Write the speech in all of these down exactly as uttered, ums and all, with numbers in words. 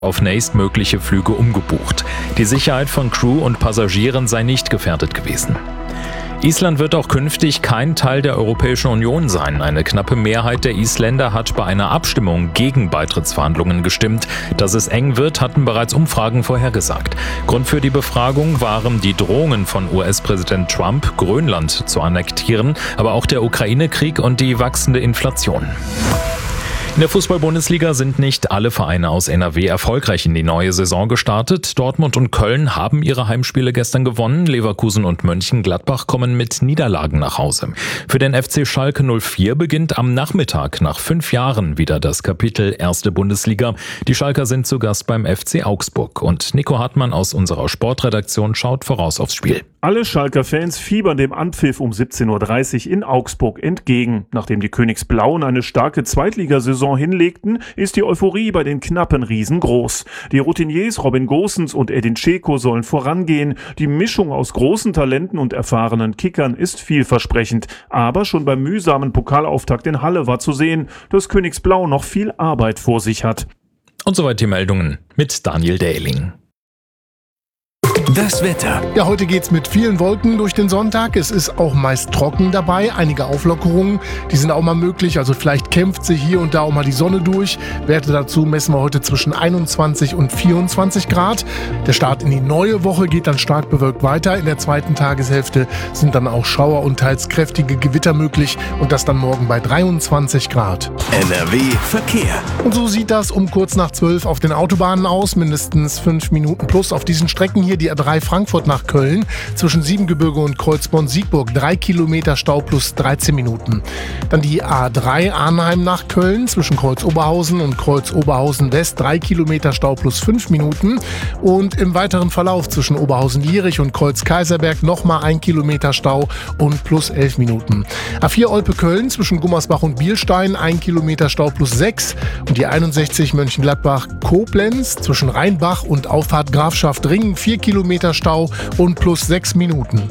auf nächstmögliche Flüge umgebucht. Die Sicherheit von Crew und Passagieren sei nicht gefährdet gewesen. Island wird auch künftig kein Teil der Europäischen Union sein. Eine knappe Mehrheit der Isländer hat bei einer Abstimmung gegen Beitrittsverhandlungen gestimmt. Dass es eng wird, hatten bereits Umfragen vorhergesagt. Grund für die Befragung waren die Drohungen von U S-Präsident Trump, Grönland zu annektieren, aber auch der Ukraine-Krieg und die wachsende Inflation. In der Fußball-Bundesliga sind nicht alle Vereine aus N R W erfolgreich in die neue Saison gestartet. Dortmund und Köln haben ihre Heimspiele gestern gewonnen. Leverkusen und Mönchengladbach kommen mit Niederlagen nach Hause. Für den F C Schalke null vier beginnt am Nachmittag nach fünf Jahren wieder das Kapitel erste Bundesliga. Die Schalker sind zu Gast beim F C Augsburg. Und Nico Hartmann aus unserer Sportredaktion schaut voraus aufs Spiel. Alle Schalker-Fans fiebern dem Anpfiff um siebzehn Uhr dreißig in Augsburg entgegen. Nachdem die Königsblauen eine starke Zweitligasaison hinlegten, ist die Euphorie bei den knappen Riesen groß. Die Routiniers Robin Gosens und Edin Dzeko sollen vorangehen. Die Mischung aus großen Talenten und erfahrenen Kickern ist vielversprechend. Aber schon beim mühsamen Pokalauftakt in Halle war zu sehen, dass Königsblau noch viel Arbeit vor sich hat. Und soweit die Meldungen mit Daniel Dähling. Das Wetter. Ja, heute geht's mit vielen Wolken durch den Sonntag. Es ist auch meist trocken dabei. Einige Auflockerungen, die sind auch mal möglich. Also vielleicht kämpft sich hier und da auch mal die Sonne durch. Werte dazu messen wir heute zwischen einundzwanzig und vierundzwanzig Grad. Der Start in die neue Woche geht dann stark bewölkt weiter. In der zweiten Tageshälfte sind dann auch Schauer und teils kräftige Gewitter möglich. Und das dann morgen bei dreiundzwanzig Grad. N R W Verkehr. Und so sieht das um kurz nach zwölf auf den Autobahnen aus. Mindestens fünf Minuten plus auf diesen Strecken hier. Die A drei Frankfurt nach Köln, zwischen Siebengebirge und Kreuzborn-Siegburg drei Kilometer Stau plus dreizehn Minuten. Dann die A drei Arnheim nach Köln, zwischen Kreuz-Oberhausen und Kreuz-Oberhausen-West drei Kilometer Stau plus fünf Minuten. Und im weiteren Verlauf zwischen Oberhausen-Lierich und Kreuz-Kaiserberg nochmal ein Kilometer Stau und plus elf Minuten. A vier Olpe-Köln, zwischen Gummersbach und Bielstein ein Kilometer Stau plus sechs. Und die einundsechzig Mönchengladbach-Koblenz, zwischen Rheinbach und Auffahrt Grafschaft Ringen vier Kilometer Stau und plus sechs Minuten.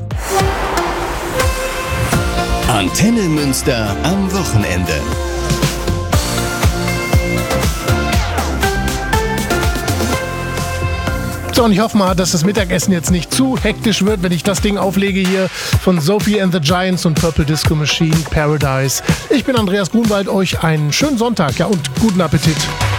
Antenne Münster am Wochenende. So, und ich hoffe mal, dass das Mittagessen jetzt nicht zu hektisch wird, wenn ich das Ding auflege hier von Sophie and the Giants und Purple Disco Machine, Paradise. Ich bin Andreas Grunwald, euch einen schönen Sonntag, ja, und guten Appetit.